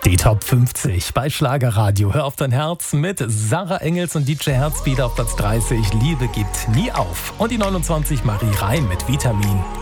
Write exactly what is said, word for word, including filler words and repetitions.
Die Top fünfzig bei Schlagerradio. Hör auf dein Herz mit Sarah Engels und D J Herzbeat auf Platz dreißig. Liebe gibt nie auf. Und die neunundzwanzig Marie Reim mit Vitamin.